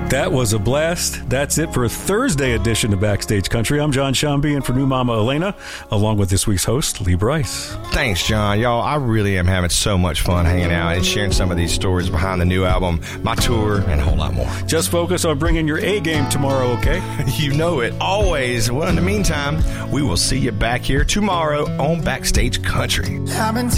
That was a blast. That's it for a Thursday edition of Backstage Country. I'm John Shambi, and for new Mama Elena, along with this week's host, Lee Brice. Thanks, John. Y'all, I really am having so much fun hanging out and sharing some of these stories behind the new album, my tour, and a whole lot more. Just focus on bringing your A game tomorrow, okay? You know it, always. Well, in the meantime, we will see you back here tomorrow on Backstage Country.